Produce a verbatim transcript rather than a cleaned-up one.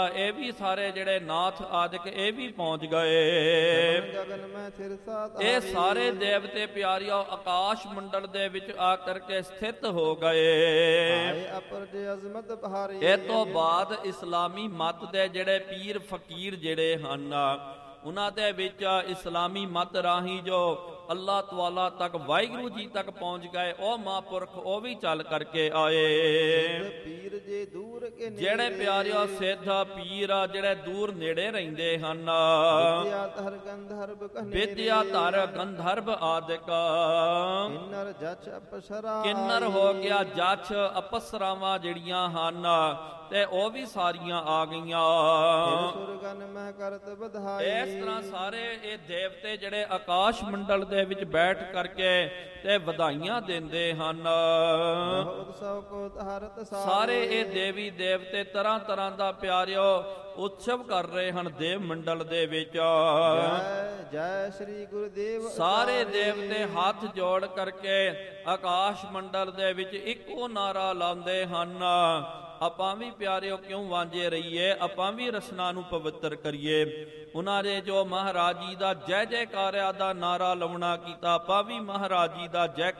ਇਹ ਵੀ ਸਾਰੇ ਜਿਹੜੇ ਨਾਥ ਆਦਿਕ ਇਹ ਵੀ ਪਹੁੰਚ ਗਏ। ਗਗਨ ਮੈਂ ਸਿਰਸਾ ਇਹ ਸਾਰੇ ਦੇਵਤੇ ਪਿਆਰਿਓ ਆਕਾਸ਼ ਮੰਡਲ ਦੇ ਵਿੱਚ ਆ ਕਰਕੇ ਸਥਿਤ ਹੋ ਗਏ। ਆਏ ਅਪਰ ਜੇ ਅਜ਼ਮਤ ਬਹਾਰੀ। ਇਹ ਤੋਂ ਬਾਅਦ ਇਸਲਾਮੀ ਮਤ ਦੇ ਜਿਹੜੇ ਪੀਰ ਫਕੀਰ ਜਿਹੜੇ ਹਨ ਉਹਨਾਂ ਦੇ ਵਿੱਚ ਇਸਲਾਮੀ ਮਤ ਰਾਹੀਂ ਜੋ ਅੱਲਾਹ ਤਆਲਾ ਤੱਕ ਵਾਹਿਗੁਰੂ ਜੀ ਤੱਕ ਪਹੁੰਚ ਗਏ ਉਹ ਮਹਾਂਪੁਰਖ ਉਹ ਵੀ ਚੱਲ ਕਰਕੇ ਆਏ। ਪੀਰ ਜੇ ਦੂਰ ਕੇ ਜਿਹੜੇ ਪਿਆਰਿਓ ਸਿੱਧ ਪੀਰ ਜਿਹੜੇ ਦੂਰ ਨੇੜੇ ਰਹਿੰਦੇ ਹਨ। ਵਿਦਿਆ ਧਰ ਗੰਧਰਵ ਕਨੇਰੇ। ਵਿਦਿਆ ਧਰ ਗੰਧਰਵ ਆਦਿਕ। ਕਿੰਨਰ ਜਚ ਅਪਸਰਾ। ਕਿੰਨਰ ਹੋ ਗਿਆ ਜਚ ਅਪਸਰਾਵਾਂ ਜਿਹੜੀਆਂ ਹਨ ਤੇ ਉਹ ਵੀ ਸਾਰੀਆਂ ਆ ਗਈਆਂ। ਸੁਰਗਨ ਮਹਿ ਕਰਤ ਵਧਾਈ। ਇਸ ਤਰ੍ਹਾਂ ਸਾਰੇ ਇਹ ਦੇਵਤੇ ਜਿਹੜੇ ਆਕਾਸ਼ ਮੰਡਲ ਦੇ ਵਿੱਚ ਬੈਠ ਕਰਕੇ ਤੇ ਵਧਾਈਆਂ ਦਿੰਦੇ ਹਨ। ਉਤਸਵ ਕੋ ਧਾਰਤ ਸਾਰੇ ਇਹ ਦੇਵੀ ਦੇਵਤੇ ਤਰ੍ਹਾਂ ਤਰ੍ਹਾਂ ਦਾ ਪਿਆਰਿਓ ਉਤਸਵ ਕਰ ਰਹੇ ਹਨ ਦੇਵ ਮੰਡਲ ਦੇ ਵਿੱਚ। ਜੈ ਜੈ ਸ੍ਰੀ ਗੁਰਦੇਵ। ਸਾਰੇ ਦੇਵਤੇ ਹੱਥ ਜੋੜ ਕਰਕੇ ਆਕਾਸ਼ ਮੰਡਲ ਦੇ ਵਿੱਚ ਇੱਕੋ ਨਾਰਾ ਲਾਉਂਦੇ ਹਨ, ਆਪਾਂ ਵੀ ਪਿਆਰਿਓ ਕਿਉਂ ਵਾਂਝੇ ਰਹੀਏ, ਆਪਾਂ ਵੀ ਰਸਨਾ ਨੂੰ ਪਵਿੱਤਰ ਕਰੀਏ। ਉਹਨਾਂ ਦੇ ਜੋ ਮਹਾਰਾਜ ਜੀ ਦਾ ਜੈ ਜੈਕਾਰਿਆ ਦਾ ਨਾਰਾ ਲਾਉਣਾ ਕੀਤਾ, ਆਪਾਂ ਵੀ ਮਹਾਰਾਜ ਜੀ ਦਾ ਜੈ